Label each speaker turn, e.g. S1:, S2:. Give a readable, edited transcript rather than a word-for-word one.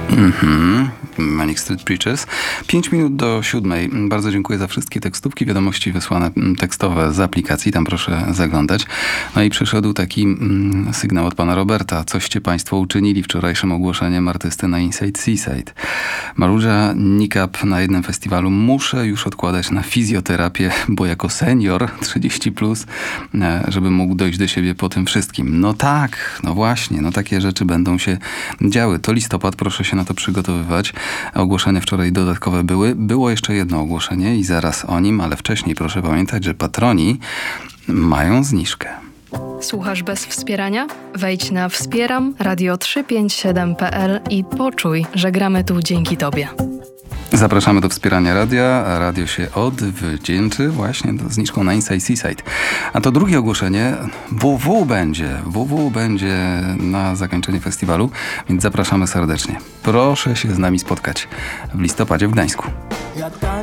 S1: Manic Street Preachers. 5 minut do 7. Bardzo dziękuję za wszystkie tekstówki, wiadomości wysłane tekstowe z aplikacji. Tam proszę zaglądać. No i przyszedł taki sygnał od pana Roberta. Coście państwo uczynili wczorajszym ogłoszeniem artysty na Inside Seaside. Maruja Nikap na jednym festiwalu. Muszę już odkładać na fizjoterapię, bo jako senior 30+, żeby mógł dojść do siebie po tym wszystkim. No tak, no właśnie, no takie rzeczy będą się działy. To listopad, proszę się na to przygotowywać. Ogłoszenia wczoraj dodatkowe były. Było jeszcze jedno ogłoszenie i zaraz o nim, ale wcześniej proszę pamiętać, że patroni mają zniżkę.
S2: Słuchasz bez wspierania? Wejdź na wspieram radio357.pl i poczuj, że gramy tu dzięki Tobie.
S1: Zapraszamy do wspierania radia, a radio się odwdzięczy właśnie zniżką na Inside Seaside. A to drugie ogłoszenie, WW będzie na zakończenie festiwalu, więc zapraszamy serdecznie. Proszę się z nami spotkać w listopadzie w Gdańsku.